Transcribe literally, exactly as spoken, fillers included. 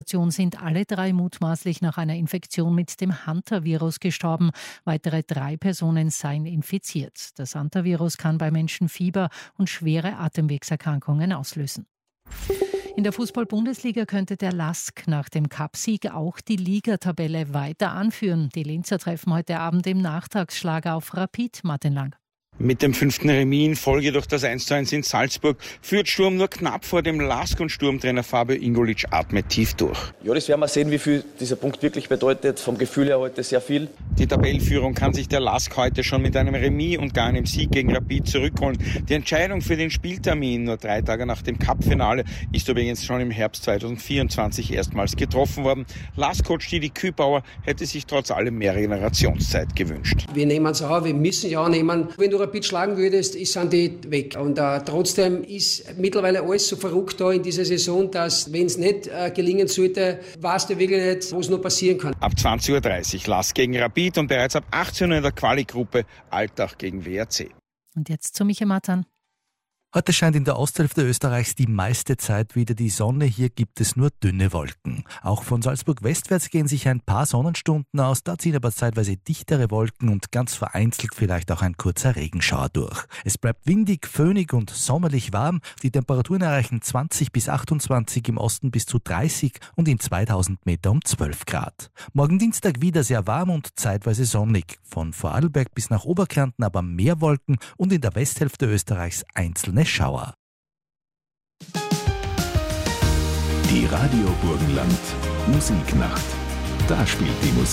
Intensivstation sind alle drei mutmaßlich nach einer Infektion mit dem Hantavirus gestorben. Weitere drei Personen seien infiziert. Das Hantavirus kann bei Menschen Fieber und schwere Atemwegserkrankungen auslösen. In der Fußball-Bundesliga könnte der LASK nach dem Cupsieg auch die Ligatabelle weiter anführen. Die Linzer treffen heute Abend im Nachtragsschlag auf Rapid. Martin Lang. Mit dem fünften Remis in Folge durch das eins zu eins in Salzburg führt Sturm nur knapp vor dem LASK und Sturmtrainer Fabio Ingolic atmet tief durch. Ja, das werden wir sehen, wie viel dieser Punkt wirklich bedeutet. Vom Gefühl her heute sehr viel. Die Tabellenführung kann sich der LASK heute schon mit einem Remis und gar einem Sieg gegen Rapid zurückholen. Die Entscheidung für den Spieltermin, nur drei Tage nach dem Cup-Finale, ist übrigens schon im Herbst zweitausendvierundzwanzig erstmals getroffen worden. LASK-Coach Didi Kübauer hätte sich trotz allem mehr Generationszeit gewünscht. Wir nehmen es auch, wir müssen ja annehmen. Wenn du Rapid schlagen würdest, sind die weg. Und äh, trotzdem ist mittlerweile alles so verrückt da in dieser Saison, dass, wenn es nicht äh, gelingen sollte, weißt du wirklich nicht, was noch passieren kann. Ab zwanzig Uhr dreißig LASK gegen Rapid und bereits ab achtzehn Uhr in der Quali-Gruppe Altach gegen W R C. Und jetzt zu Michael Matan. Heute scheint in der Osthälfte Österreichs die meiste Zeit wieder die Sonne. Hier gibt es nur dünne Wolken. Auch von Salzburg westwärts gehen sich ein paar Sonnenstunden aus. Da ziehen aber zeitweise dichtere Wolken und ganz vereinzelt vielleicht auch ein kurzer Regenschauer durch. Es bleibt windig, föhnig und sommerlich warm. Die Temperaturen erreichen zwanzig bis achtundzwanzig, im Osten bis zu dreißig und in zweitausend Meter um zwölf Grad. Morgen Dienstag wieder sehr warm und zeitweise sonnig. Von Vorarlberg bis nach Oberkärnten aber mehr Wolken und in der Westhälfte Österreichs einzelne Schauer. Die Radio Burgenland Musiknacht. Da spielt die Musik.